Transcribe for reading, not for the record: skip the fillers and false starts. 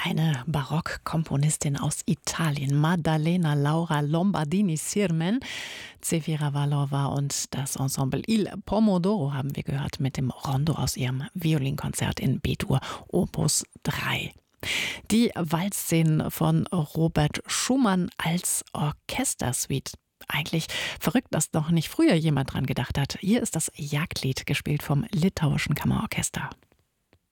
Eine Barockkomponistin aus Italien, Maddalena Laura Lombardini-Sirmen, Zefira Vallova und das Ensemble Il Pomodoro haben wir gehört mit dem Rondo aus ihrem Violinkonzert in B-Dur, Opus 3. Die Waldszenen von Robert Schumann als Orchestersuite. Eigentlich verrückt, dass noch nicht früher jemand dran gedacht hat. Hier ist das Jagdlied, gespielt vom Litauischen Kammerorchester.